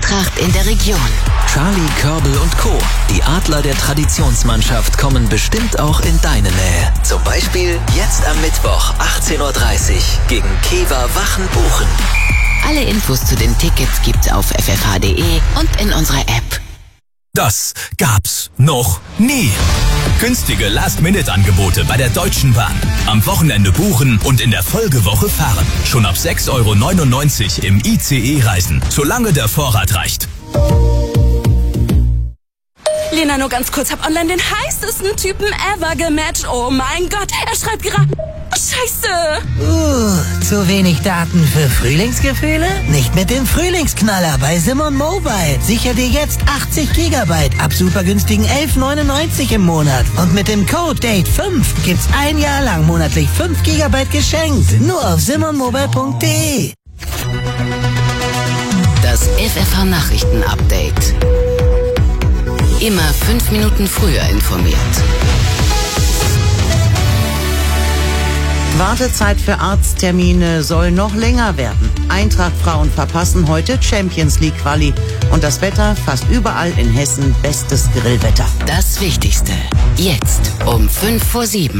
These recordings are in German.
Eintracht in der Region. Charlie, Körbel und Co. Die Adler der Traditionsmannschaft kommen bestimmt auch in deine Nähe. Zum Beispiel jetzt am Mittwoch 18:30 Uhr gegen Kewa Wachen-Buchen. Alle Infos zu den Tickets gibt's auf ffh.de und in unserer App. Das gab's noch nie. Günstige Last-Minute-Angebote bei der Deutschen Bahn. Am Wochenende buchen und in der Folgewoche fahren. Schon ab 6,99 € im ICE reisen, solange der Vorrat reicht. Lena, nur ganz kurz, hab online den heißesten Typen ever gematcht. Oh mein Gott, er schreibt gerade... Scheiße! Zu wenig Daten für Frühlingsgefühle? Nicht mit dem Frühlingsknaller bei Simon Mobile. Sicher dir jetzt 80 GB ab super günstigen 11,99 € im Monat. Und mit dem Code DATE5 gibt's ein Jahr lang monatlich 5 GB geschenkt. Nur auf simonmobile.de. Das FFH-Nachrichten-Update. Immer 5 Minuten früher informiert. Wartezeit für Arzttermine soll noch länger werden. Eintracht-Frauen verpassen heute Champions League Quali. Und das Wetter fast überall in Hessen bestes Grillwetter. Das Wichtigste. Jetzt um 6:55.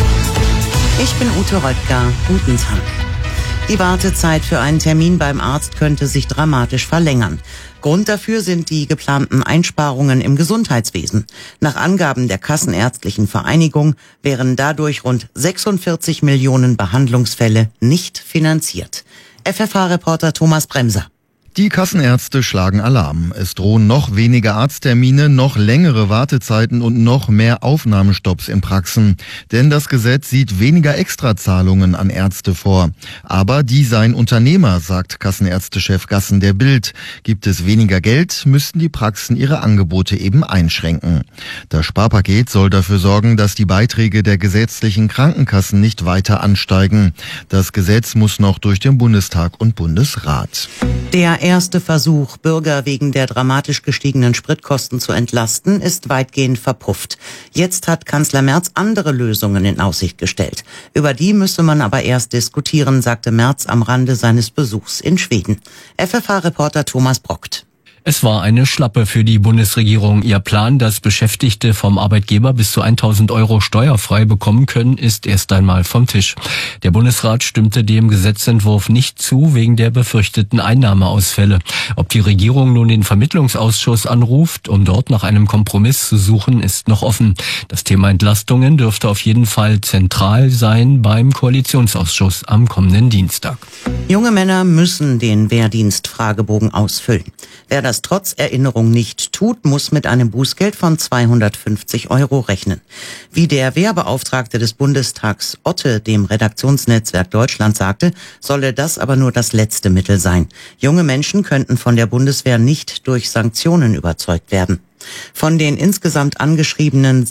Ich bin Ute Röttger. Guten Tag. Die Wartezeit für einen Termin beim Arzt könnte sich dramatisch verlängern. Grund dafür sind die geplanten Einsparungen im Gesundheitswesen. Nach Angaben der Kassenärztlichen Vereinigung wären dadurch rund 46 Millionen Behandlungsfälle nicht finanziert. FFH-Reporter Thomas Bremser. Die Kassenärzte schlagen Alarm. Es drohen noch weniger Arzttermine, noch längere Wartezeiten und noch mehr Aufnahmestopps in Praxen. Denn das Gesetz sieht weniger Extrazahlungen an Ärzte vor. Aber die seien Unternehmer, sagt Kassenärztechef Gassen der Bild. Gibt es weniger Geld, müssten die Praxen ihre Angebote eben einschränken. Das Sparpaket soll dafür sorgen, dass die Beiträge der gesetzlichen Krankenkassen nicht weiter ansteigen. Das Gesetz muss noch durch den Bundestag und Bundesrat. Der erste Versuch, Bürger wegen der dramatisch gestiegenen Spritkosten zu entlasten, ist weitgehend verpufft. Jetzt hat Kanzler Merz andere Lösungen in Aussicht gestellt. Über die müsse man aber erst diskutieren, sagte Merz am Rande seines Besuchs in Schweden. FFH-Reporter Thomas Brockt. Es war eine Schlappe für die Bundesregierung. Ihr Plan, dass Beschäftigte vom Arbeitgeber bis zu 1.000 € steuerfrei bekommen können, ist erst einmal vom Tisch. Der Bundesrat stimmte dem Gesetzentwurf nicht zu, wegen der befürchteten Einnahmeausfälle. Ob die Regierung nun den Vermittlungsausschuss anruft, um dort nach einem Kompromiss zu suchen, ist noch offen. Das Thema Entlastungen dürfte auf jeden Fall zentral sein beim Koalitionsausschuss am kommenden Dienstag. Junge Männer müssen den Wehrdienst-Fragebogen ausfüllen. Wer das trotz Erinnerung nicht tut, muss mit einem Bußgeld von 250 € rechnen. Wie der Wehrbeauftragte des Bundestags Otte dem Redaktionsnetzwerk Deutschland sagte, solle das aber nur das letzte Mittel sein. Junge Menschen könnten von der Bundeswehr nicht durch Sanktionen überzeugt werden. Von den insgesamt angeschriebenen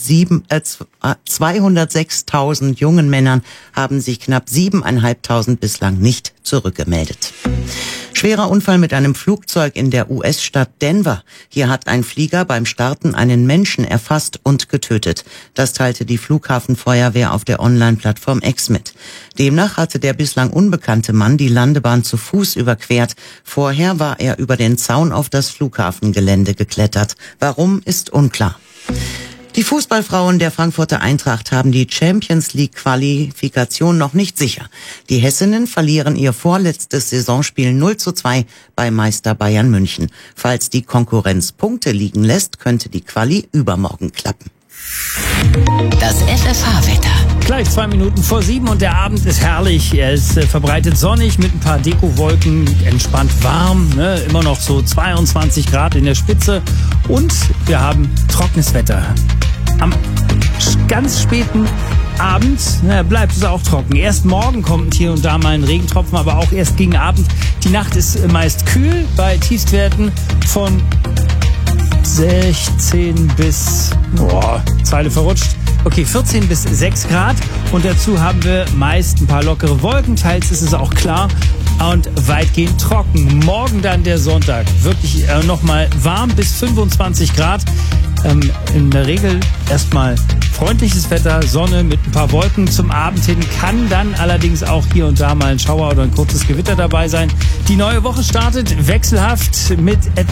206.000 jungen Männern haben sich knapp 7.500 bislang nicht zurückgemeldet. Schwerer Unfall mit einem Flugzeug in der US-Stadt Denver. Hier hat ein Flieger beim Starten einen Menschen erfasst und getötet. Das teilte die Flughafenfeuerwehr auf der Online-Plattform X mit. Demnach hatte der bislang unbekannte Mann die Landebahn zu Fuß überquert. Vorher war er über den Zaun auf das Flughafengelände geklettert. Warum, ist unklar. Die Fußballfrauen der Frankfurter Eintracht haben die Champions League Qualifikation noch nicht sicher. Die Hessinnen verlieren ihr vorletztes Saisonspiel 0:2 bei Meister Bayern München. Falls die Konkurrenz Punkte liegen lässt, könnte die Quali übermorgen klappen. Das FFH-Wetter. Gleich 7:02 und der Abend ist herrlich. Er ist verbreitet sonnig mit ein paar Dekowolken, entspannt warm, immer noch so 22 Grad in der Spitze. Und wir haben trockenes Wetter. Am ganz späten Abend bleibt es auch trocken. Erst morgen kommt hier und da mal ein Regentropfen, aber auch erst gegen Abend. Die Nacht ist meist kühl bei Tiefstwerten von 16 bis, Zeile verrutscht. Okay, 14 bis 6 Grad und dazu haben wir meist ein paar lockere Wolken, teils ist es auch klar und weitgehend trocken. Morgen dann der Sonntag, wirklich nochmal warm bis 25 Grad. In der Regel erstmal freundliches Wetter, Sonne mit ein paar Wolken. Zum Abend hin kann dann allerdings auch hier und da mal ein Schauer oder ein kurzes Gewitter dabei sein. Die neue Woche startet wechselhaft mit